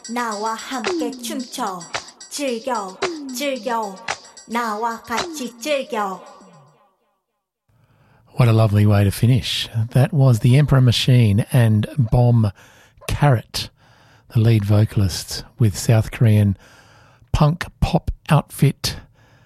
나와 함께 춤춰 즐겨 즐겨 나와 같이 즐겨. What a lovely way to finish. That was the Emperor Machine and Bomb Carrot, the lead vocalist with South Korean punk pop outfit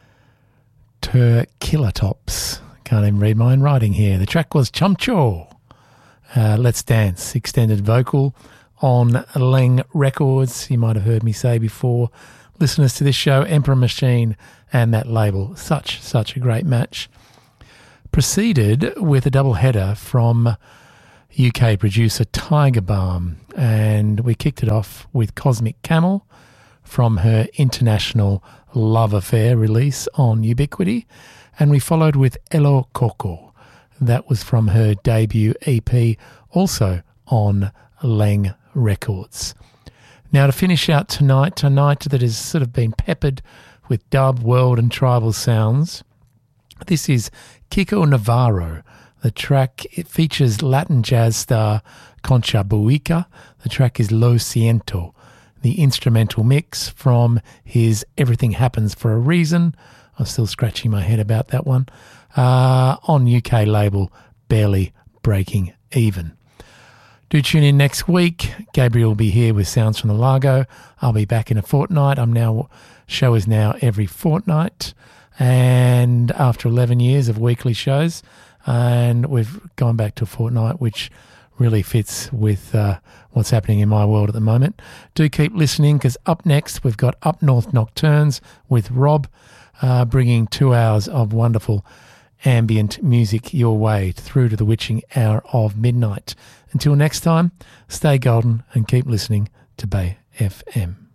Killer Tops. Can't even read my own writing here. The track was Chumcho. Let's Dance, extended vocal on Leng Records. You might have heard me say before, listeners to this show, Emperor Machine and that label. Such a great match. Proceeded with a double header from UK producer Tiger Balm, and we kicked it off with Cosmic Camel from her International Love Affair release on Ubiquity, and we followed with Elo Coco. That was from her debut EP, also on Leng Records. Now to finish out tonight that has sort of been peppered with dub, world and tribal sounds, this is Kiko Navarro. The track, it features Latin jazz star Concha Buica. The track is Lo Siento. The instrumental mix from his Everything Happens for a Reason. I'm still scratching my head about that one. On UK label Barely Breaking Even. Do tune in next week. Gabriel will be here with Sounds from the Largo. I'll be back in a fortnight. Show is now every fortnight. And after 11 years of weekly shows, and we've gone back to a fortnight, which really fits with what's happening in my world at the moment. Do keep listening, because up next we've got Up North Nocturnes with Rob, bringing 2 hours of wonderful ambient music your way through to the witching hour of midnight. Until next time, stay golden and keep listening to Bay FM.